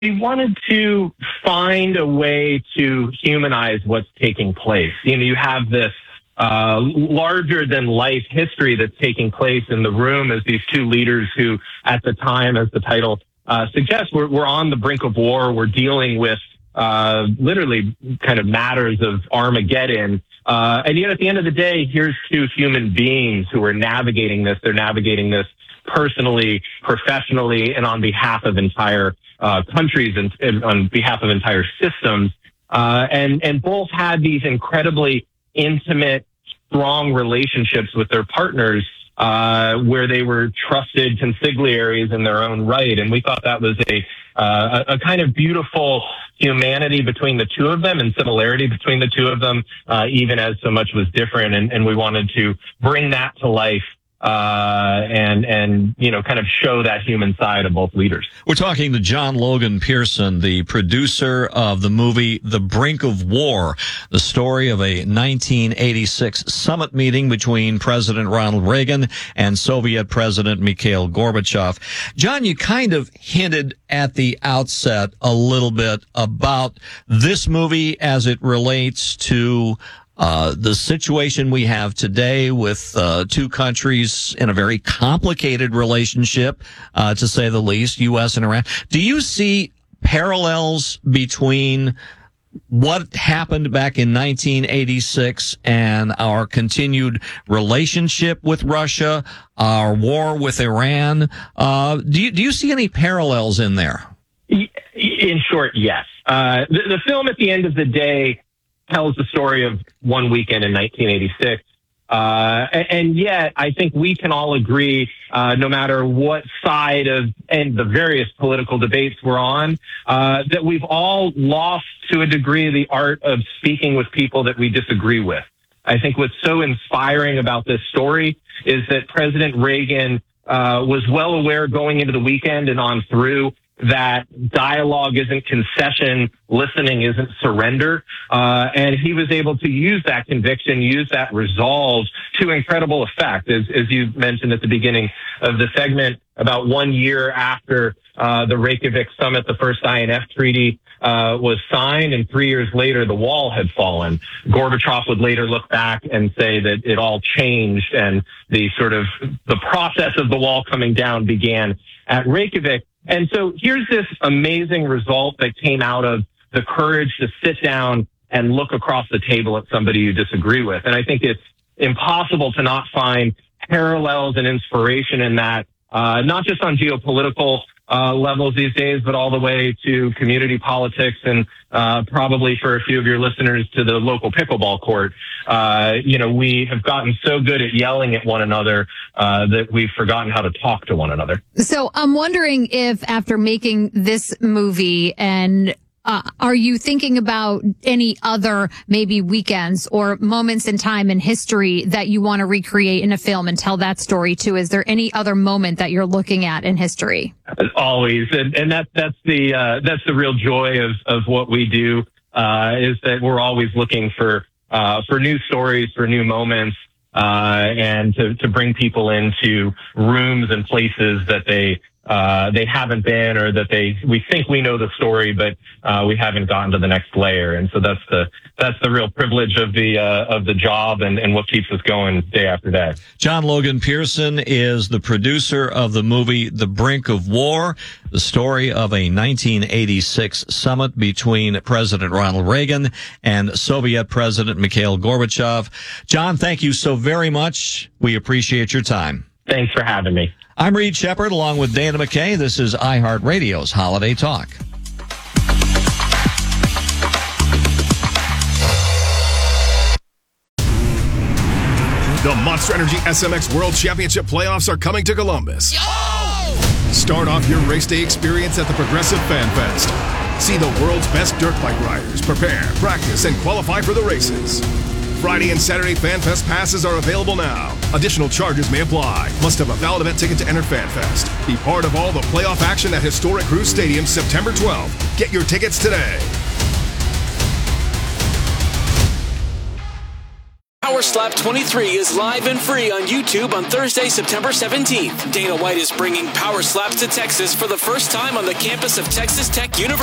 We wanted to find a way to humanize what's taking place. You have this larger than life history that's taking place in the room as these two leaders who, at the time, as the title suggests, we're on the brink of war. We're dealing with literally kind of matters of Armageddon. And yet at the end of the day, here's two human beings who are navigating this. They're navigating this personally, professionally, and on behalf of entire countries and on behalf of entire systems. And both had these incredibly intimate, strong relationships with their partners, where they were trusted consigliaries in their own right. And we thought that was a kind of beautiful humanity between the two of them and similarity between the two of them, even as so much was different. And we wanted to bring that to life, and kind of show that human side of both leaders. We're talking to John Logan Pearson, the producer of the movie The Brink of War, the story of a 1986 summit meeting between President Ronald Reagan and Soviet President Mikhail Gorbachev. John, you kind of hinted at the outset a little bit about this movie as it relates to the situation we have today with two countries in a very complicated relationship, to say the least, U.S. and Iran. Do you see parallels between what happened back in 1986 and our continued relationship with Russia, our war with Iran? Do you see any parallels in there? In short, yes. The film, at the end of the day, tells the story of one weekend in 1986. And yet, I think we can all agree, no matter what side of and the various political debates we're on, that we've all lost to a degree the art of speaking with people that we disagree with. I think what's so inspiring about this story is that President Reagan was well aware going into the weekend and on through that dialogue isn't concession, listening isn't surrender. And he was able to use that conviction, use that resolve to incredible effect. As you mentioned at the beginning of the segment, about 1 year after the Reykjavik summit, the first INF treaty was signed, and 3 years later, the wall had fallen. Gorbachev would later look back and say that it all changed, and the process of the wall coming down began at Reykjavik. And so here's this amazing result that came out of the courage to sit down and look across the table at somebody you disagree with. And I think it's impossible to not find parallels and inspiration in that, not just on geopolitical levels these days, but all the way to community politics and probably for a few of your listeners to the local pickleball court. We have gotten so good at yelling at one another that we've forgotten how to talk to one another. So I'm wondering if after making this movie and are you thinking about any other maybe weekends or moments in time in history that you want to recreate in a film and tell that story too? Is there any other moment that you're looking at in history? Always. And that's the real joy of what we do, is that we're always looking for new stories, for new moments, and to bring people into rooms and places that they haven't been, or that we think we know the story, but we haven't gotten to the next layer. And so that's the real privilege of the job and what keeps us going day after day. John Logan Pearson is the producer of the movie The Brink of War, the story of a 1986 summit between President Ronald Reagan and Soviet President Mikhail Gorbachev. John, thank you so very much. We appreciate your time. Thanks for having me. I'm Reed Shepard, along with Dana McKay. This is iHeartRadio's Holiday Talk. The Monster Energy SMX World Championship playoffs are coming to Columbus. Start off your race day experience at the Progressive Fan Fest. See the world's best dirt bike riders prepare, practice, and qualify for the races. Friday and Saturday FanFest passes are available now. Additional charges may apply. Must have a valid event ticket to enter FanFest. Be part of all the playoff action at historic Cruise Stadium September 12th. Get your tickets today. Power Slap 23 is live and free on YouTube on Thursday, September 17th. Dana White is bringing Power Slaps to Texas for the first time on the campus of Texas Tech University.